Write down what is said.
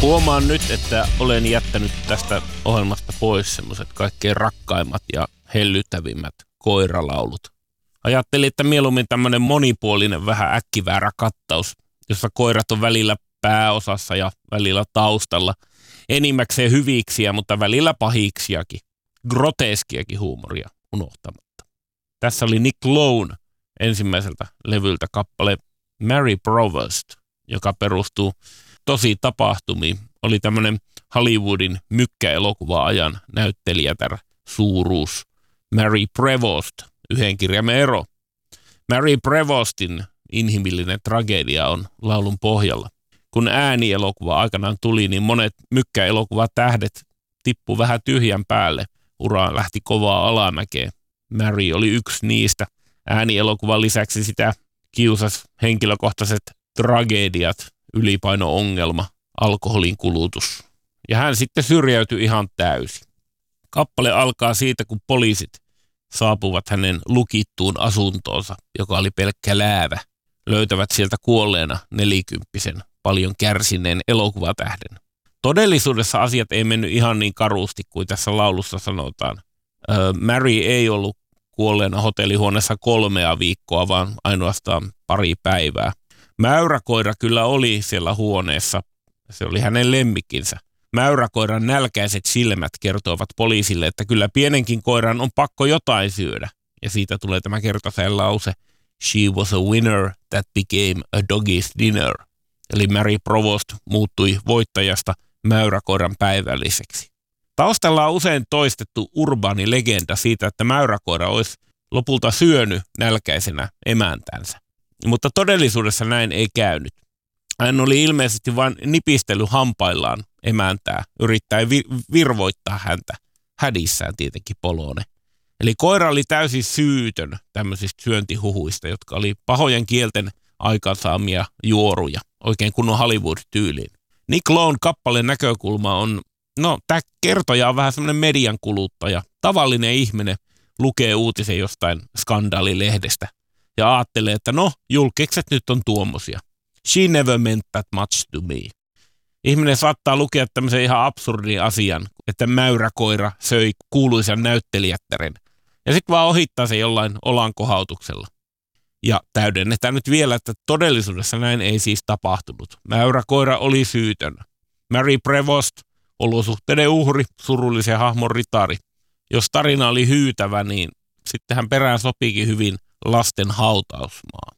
Huomaan nyt, että olen jättänyt tästä ohjelmasta pois semmoiset kaikkein rakkaimmat ja hellyttävimmät koiralaulut. Ajattelin, että mieluummin tämmöinen monipuolinen, vähän äkkiväärä kattaus, jossa koirat on välillä pääosassa ja välillä taustalla. Enimmäkseen hyviksiä, mutta välillä pahiksiakin. Groteskiakin huumoria unohtamatta. Tässä oli Nick Lowe ensimmäiseltä levyltä kappale Mary Provost, joka perustuu tosi tapahtumiin. Oli tämmöinen Hollywoodin mykkäelokuva-ajan näyttelijätär suuruus Mary Prevost, yhden kirjaimen ero. Mary Prevostin inhimillinen tragedia on laulun pohjalla. Kun äänielokuva aikanaan tuli, niin monet mykkäelokuvatähdet tippu vähän tyhjän päälle. Ura lähti kovaa alamäkeen. Mary oli yksi niistä. Äänielokuvan lisäksi sitä kiusasi henkilökohtaiset tragediat, ylipaino-ongelma, alkoholin kulutus. Ja hän sitten syrjäytyi ihan täysin. Kappale alkaa siitä, kun poliisit saapuvat hänen lukittuun asuntoonsa, joka oli pelkkä läävä. Löytävät sieltä kuolleena 40-vuotiaan paljon kärsineen elokuvatähden. Todellisuudessa asiat ei mennyt ihan niin karusti kuin tässä laulussa sanotaan. Mary ei ollut kuolleena hotellihuoneessa 3 viikkoa, vaan ainoastaan 2 päivää. Mäyräkoira kyllä oli siellä huoneessa. Se oli hänen lemmikkinsä. Mäyräkoiran nälkäiset silmät kertovat poliisille, että kyllä pienenkin koiran on pakko jotain syödä. Ja siitä tulee tämä kertosäen lause. She was a winner that became a doggy's dinner. Eli Mary Provost muuttui voittajasta mäyräkoiran päivälliseksi. Taustalla on usein toistettu urbaani legenda siitä, että mäyräkoira olisi lopulta syönyt nälkäisenä emäntänsä. Mutta todellisuudessa näin ei käynyt. Hän oli ilmeisesti vain nipistellyt hampaillaan emäntää, yrittäen virvoittaa häntä, hädissään tietenkin Polone. Eli koira oli täysin syytön tämmöisistä syöntihuhuista, jotka oli pahojen kielten aikaansaamia juoruja, oikein kunnon Hollywood-tyyliin. Nick Lowen kappaleen näkökulma on, tämä kertoja on vähän semmoinen median kuluttaja. Tavallinen ihminen lukee uutisen jostain skandaalilehdestä ja ajattelee, että julkikset nyt on tuommoisia. She never meant that much to me. Ihminen saattaa lukea tämmöisen ihan absurdin asian, että mäyräkoira söi kuuluisan näyttelijättären. Ja sitten vaan ohittaa se jollain olankohautuksella. Ja täydennetään nyt vielä, että todellisuudessa näin ei siis tapahtunut. Mäyräkoira oli syytön. Mary Prevost, olosuhteiden uhri, surullisen hahmon ritari. Jos tarina oli hyytävä, niin sittenhän perään sopiikin hyvin lasten hautausmaa.